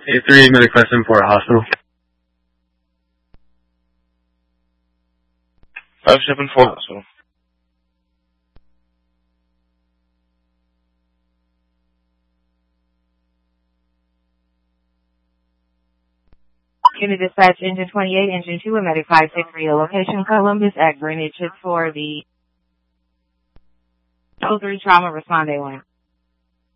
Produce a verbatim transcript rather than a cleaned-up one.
eight three Medic five seven four hospital. five seven four hospital. Unit dispatch, engine twenty-eight, engine two, and medic five six three, location Columbus at Greenwich for the oh three trauma responde one.